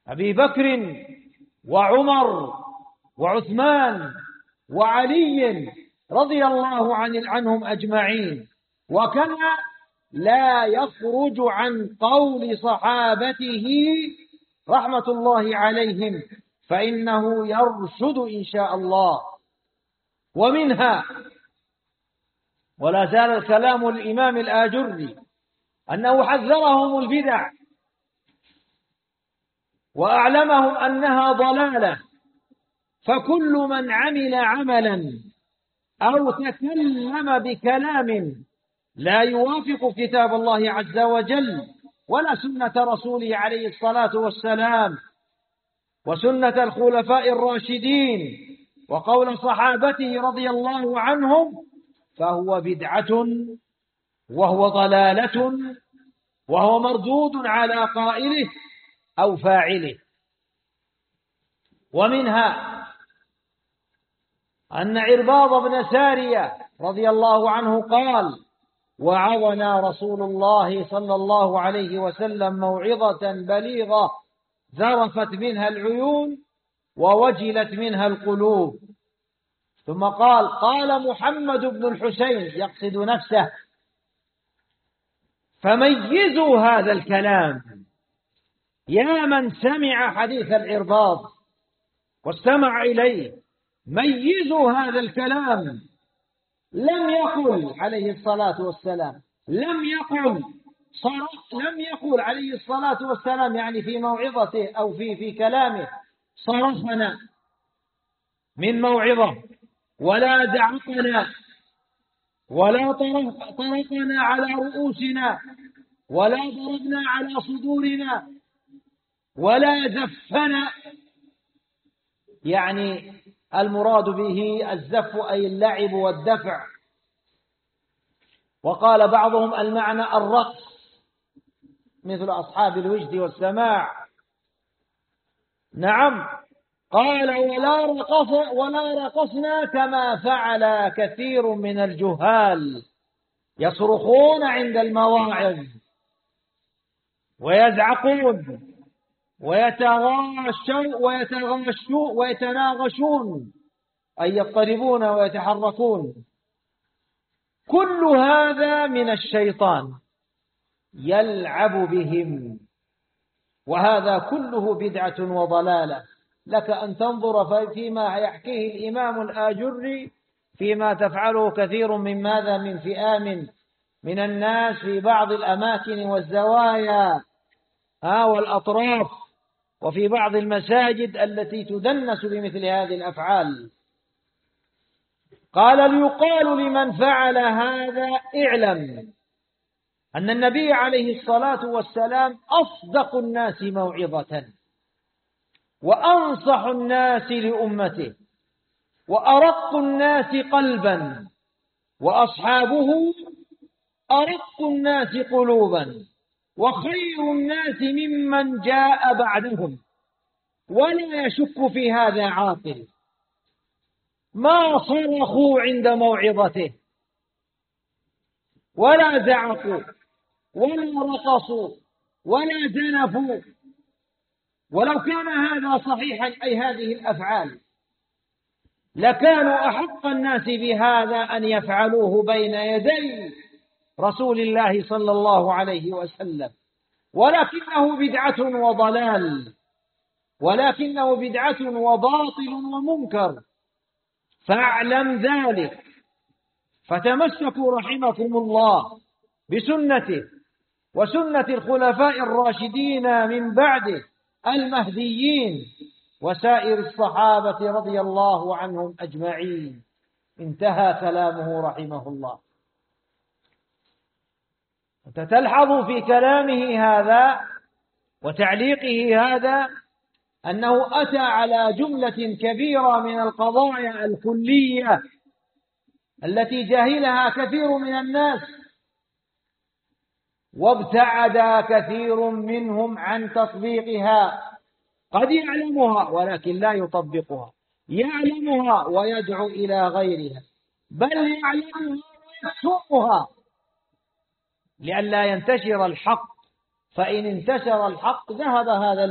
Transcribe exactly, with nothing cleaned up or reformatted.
أبي بكر وعمر وعثمان وعلي رضي الله عن عنهم أجمعين، وكان لا يخرج عن قول صحابته رحمة الله عليهم، فإنه يرشد إن شاء الله. ومنها، ولا زال كلام الإمام الآجري أنه حذرهم البدع وأعلمهم أنها ضلالة، فكل من عمل عملا أو تكلم بكلام لا يوافق كتاب الله عز وجل ولا سنة رسوله عليه الصلاة والسلام وسنة الخلفاء الراشدين وقول صحابته رضي الله عنهم، فهو بدعة وهو ضلالة وهو مردود على قائله أو فاعله. ومنها أن عرباض بن سارية رضي الله عنه قال: وعظنا رسول الله صلى الله عليه وسلم موعظة بليغة ذرفت منها العيون ووجلت منها القلوب. ثم قال: قال محمد بن الحسين يقصد نفسه: فميزوا هذا الكلام، يا من سمع حديث العرباض واستمع إليه، ميزوا هذا الكلام. لم يقل عليه الصلاة والسلام لم يقل لم يقل عليه الصلاة والسلام يعني في موعظته أو في في كلامه صرفنا من موعظة، ولا دعقنا، ولا طرقنا على رؤوسنا، ولا ضربنا على صدورنا، ولا زفنا. يعني المراد به الزف أي اللعب والدفع. وقال بعضهم المعنى الرقص مثل أصحاب الوجد والسماع. نعم، قال: ولا رقص ولا رقصنا كما فعل كثير من الجهال، يصرخون عند المواعظ ويزعقون ويتغاشون ويتغاشون ويتناغشون أي يضطربون ويتحركون. كل هذا من الشيطان يلعب بهم، وهذا كله بدعة وضلالة. لك أن تنظر فيما يحكيه الإمام الآجري فيما تفعله كثير من ماذا من فئام من الناس في بعض الأماكن والزوايا ها والأطراف وفي بعض المساجد التي تدنس بمثل هذه الأفعال. قال: ليقال لمن فعل هذا: اعلم أن النبي عليه الصلاة والسلام أصدق الناس موعظة وأنصح الناس لأمته وأرق الناس قلبا، وأصحابه أرق الناس قلوبا، وخير الناس ممن جاء بعدهم، ولا يشك في هذا عاقل. ما صرخوا عند موعظته، ولا زعقوا، ولا رقصوا، ولا زنفوا. ولو كان هذا صحيحا أي هذه الأفعال لكانوا أحق الناس بهذا أن يفعلوه بين يدي رسول الله صلى الله عليه وسلم، ولكنه بدعة وضلال، ولكنه بدعة وباطل ومنكر، فاعلم ذلك. فتمسكوا رحمكم الله بسنته وسنة الخلفاء الراشدين من بعده المهديين وسائر الصحابة رضي الله عنهم أجمعين. انتهى كلامه رحمه الله. تلحظ في كلامه هذا وتعليقه هذا أنه أتى على جملة كبيرة من القضايا الكلية التي جهلها كثير من الناس، وابتعد كثير منهم عن تطبيقها. قد يعلمها ولكن لا يطبقها، يعلمها ويدعو إلى غيرها، بل يعلمها ويكتمها لئلا ينتشر الحق، فإن انتشر الحق ذهب هذا